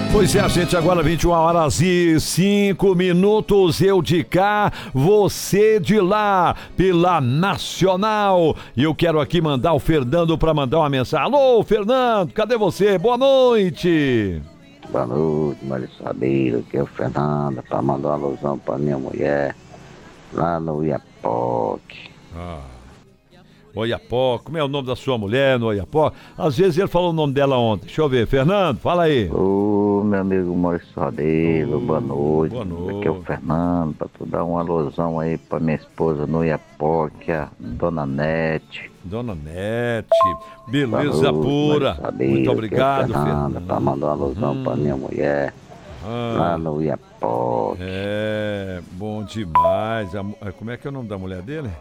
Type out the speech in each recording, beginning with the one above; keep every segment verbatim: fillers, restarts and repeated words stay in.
Pois é, gente, agora vinte e uma horas e cinco minutos, eu de cá, você de lá, pela Nacional. E eu quero aqui mandar o Fernando para mandar uma mensagem. Alô, Fernando, cadê você? Boa noite. Boa noite, Maurício Rabelo, aqui é o Fernando, para mandar uma alusão para minha mulher, lá no Iapoque. Ah. Oiapó, como é o nome da sua mulher no Oiapó? Às vezes ele falou o nome dela ontem. Deixa eu ver, Fernando, fala aí. Ô, meu amigo Maurício Rabelo, oh, boa noite. Boa noite. Aqui é o Fernando, para tu dar uma alusão aí para minha esposa no Iapoque, que é a Dona Nete. Dona Nete, beleza noite, pura. Rabelo, muito obrigado, aqui é o Fernando, Fernando. para mandar uma alusão hum. para minha mulher, ah. lá no Iapoque. É, bom demais. Como é que é o nome da mulher dele?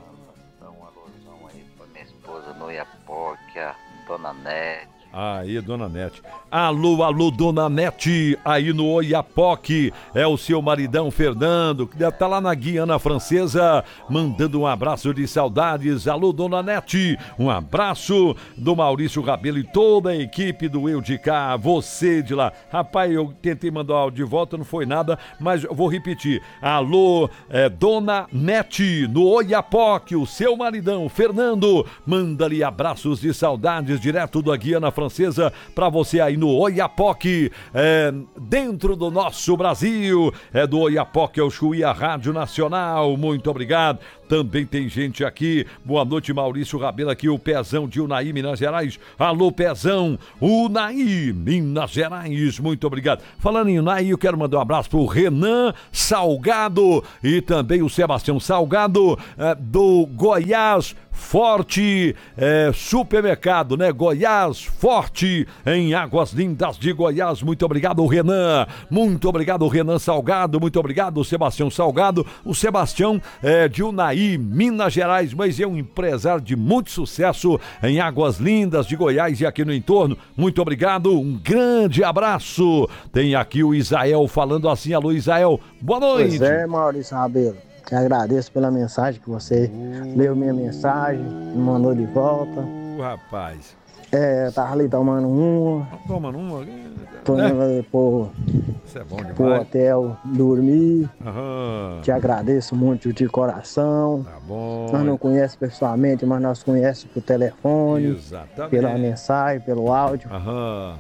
No Iapoque, a Dona Nete. Aí, Dona Nete. Alô, alô, Dona Nete, aí no Oiapoque, é o seu maridão Fernando, que deve estar lá na Guiana Francesa, mandando um abraço de saudades. Alô, Dona Nete, um abraço do Maurício Rabelo e toda a equipe do Eu de Cá, você de lá. Rapaz, eu tentei mandar o áudio de volta, não foi nada, mas eu vou repetir. Alô, é, Dona Nete, no Oiapoque, o seu maridão Fernando, manda-lhe abraços de saudades direto da Guiana Francesa para você aí no Oiapoque, é, dentro do nosso Brasil, é do Oiapoque, é o Chuí, a Rádio Nacional, muito obrigado. Também tem gente aqui, boa noite, Maurício Rabelo, aqui o Pezão de Unai, Minas Gerais. Alô, Pezão, Unai, Minas Gerais, muito obrigado. Falando em Unai, eu quero mandar um abraço pro Renan Salgado e também o Sebastião Salgado, é, do Goiás Forte, é, supermercado, né? Goiás Forte, em Águas Lindas de Goiás. Muito obrigado, Renan. Muito obrigado, Renan Salgado. Muito obrigado, Sebastião Salgado. O Sebastião é de Unai, Minas Gerais, mas é um empresário de muito sucesso em Águas Lindas de Goiás e aqui no entorno. Muito obrigado, um grande abraço. Tem aqui o Isael falando assim. Alô, Isael, boa noite. Pois é, Maurício Rabelo. Te agradeço pela mensagem que você uh, leu minha mensagem, me mandou de volta. Uh, rapaz. É, tava ali tomando uma. Tomando uma? Tô né? indo ali pro, Isso é bom demais. pro hotel dormir. Aham. Te agradeço muito de coração. Tá bom. Nós não conhecemos pessoalmente, mas nós conhecemos por telefone. Exatamente. Pela mensagem, pelo áudio. Aham.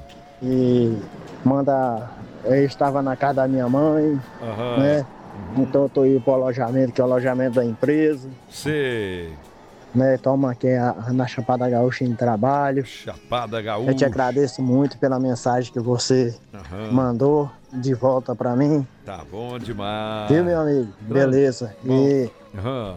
E manda. Eu estava na casa da minha mãe, Aham. né? Então eu tô indo pro alojamento, que é o alojamento da empresa. Sei. Né, toma aqui a, na Chapada Gaúcha em trabalho. Chapada Gaúcha. Eu te agradeço muito pela mensagem que você Aham. mandou de volta pra mim. Tá bom demais. Viu, meu amigo? Beleza. Bom. E... Aham.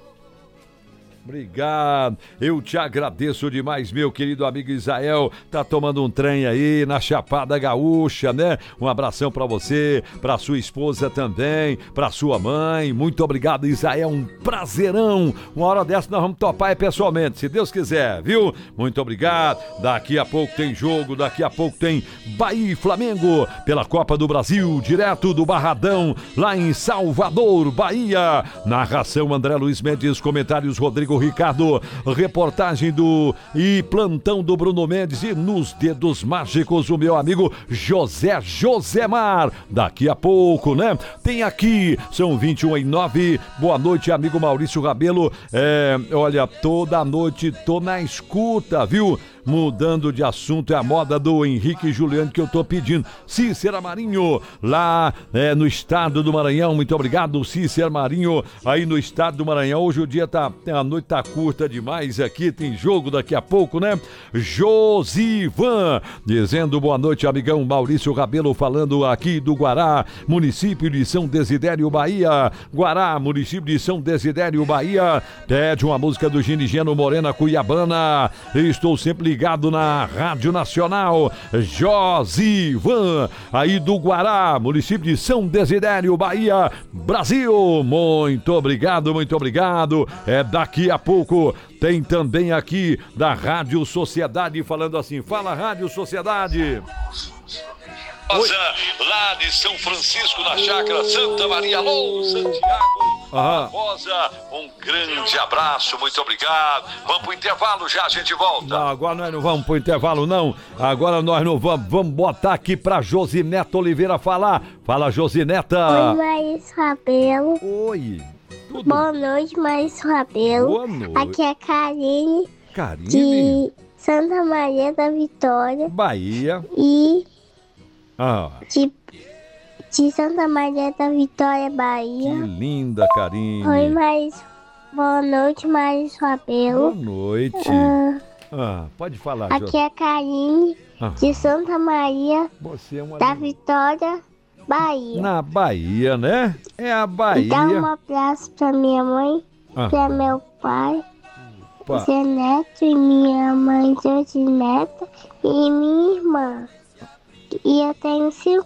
Obrigado, eu te agradeço demais, meu querido amigo Isael, tá tomando um trem aí na Chapada Gaúcha, né? Um abração pra você, pra sua esposa também, pra sua mãe, muito obrigado, Isael, um prazerão. Uma hora dessa nós vamos topar pessoalmente, se Deus quiser, viu? Muito obrigado, daqui a pouco tem jogo, daqui a pouco tem Bahia e Flamengo pela Copa do Brasil, direto do Barradão, lá em Salvador, Bahia. Narração André Luiz Mendes, comentários Rodrigo Ricardo, reportagem do e plantão do Bruno Mendes e nos dedos mágicos o meu amigo José Josemar. Daqui a pouco, né? Tem aqui, são vinte e um e nove. Boa noite, amigo Maurício Rabelo. É, olha, toda noite tô na escuta, viu? Mudando de assunto, é a moda do Henrique Juliano que eu tô pedindo. Cícera Marinho, lá é, no estado do Maranhão. Muito obrigado, Cícera Marinho, aí no estado do Maranhão. Hoje o dia tá, a noite tá curta demais aqui, tem jogo daqui a pouco, né? Josivan, dizendo boa noite, amigão Maurício Rabelo, falando aqui do Guará, município de São Desidério, Bahia. Guará, município de São Desidério, Bahia. Pede uma música do Ginigiano Morena Cuiabana. Estou sempre ligado na Rádio Nacional. Josivan, aí do Guará, município de São Desidério, Bahia, Brasil. Muito obrigado, muito obrigado. É daqui a pouco. Tem também aqui da Rádio Sociedade falando assim. Fala, Rádio Sociedade. Oi. Lá de São Francisco, na Chácara Santa Maria. Alô, Santiago. Aham. Rosa, um grande abraço, muito obrigado. Vamos pro intervalo já, a gente volta. Não, agora nós não vamos pro intervalo, não. Agora nós não vamos. Vamos botar aqui pra Josineta Oliveira falar. Fala, Josineta. Oi, Maísa Rabelo. Oi. Tudo? Boa noite, Maísa Rabelo. Boa noite. Aqui é a Karine. Karine. De Santa Maria da Vitória. Bahia. E Ah. de, de Santa Maria da Vitória, Bahia. Que linda, Karine. Oi, Maísa. Boa noite, Maísa Rabelo. Boa noite. Ah, Ah, pode falar, aqui Jo. é a Karine. Ah. De Santa Maria Você é uma da linda. Vitória, Bahia. Na Bahia, né? É a Bahia. Dá um abraço pra minha mãe, Ah. pra meu pai, Pa- Zé Neto e minha mãe Josineta e minha irmã. E eu tenho cinco.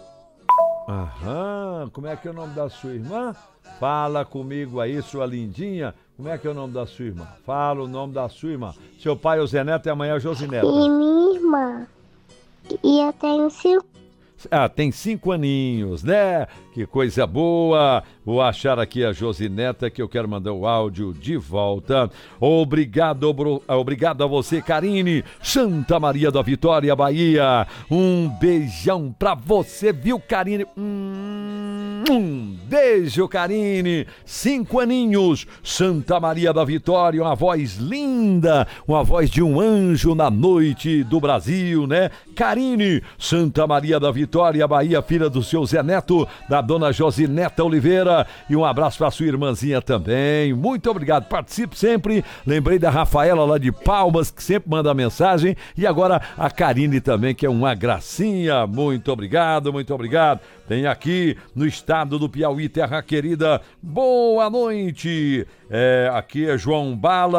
Aham, como é que é o nome da sua irmã? Fala comigo aí, sua lindinha. Como é que é o nome da sua irmã? Fala o nome da sua irmã. Seu pai é o Zé Neto e amanhã é o Josineta. E minha irmã. E eu tenho cinco. Ah, tem cinco aninhos, né? Que coisa boa. Vou achar aqui a Josineta que eu quero mandar o áudio de volta. Obrigado, bro... obrigado a você, Karine. Santa Maria da Vitória, Bahia. Um beijão pra você, viu, Karine? Hum, um beijo, Karine. Cinco aninhos. Santa Maria da Vitória, uma voz linda. Uma voz de um anjo na noite do Brasil, né? Karine, Santa Maria da Vitória, Bahia, filha do seu Zé Neto, da dona Josineta Oliveira. E um abraço para sua irmãzinha também. Muito obrigado. Participe sempre. Lembrei da Rafaela lá de Palmas, que sempre manda mensagem. E agora a Karine também, que é uma gracinha. Muito obrigado, muito obrigado. Tem aqui no estado do Piauí, terra querida. Boa noite. É, aqui é João Bala.